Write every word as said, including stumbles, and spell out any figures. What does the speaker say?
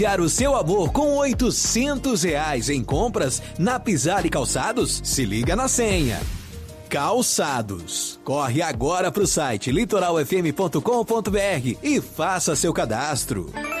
o seu amor com oitocentos reais em compras na Pisar e Calçados? Se liga na senha. Calçados. Corre agora para o site litoral f m ponto com ponto b r e faça seu cadastro.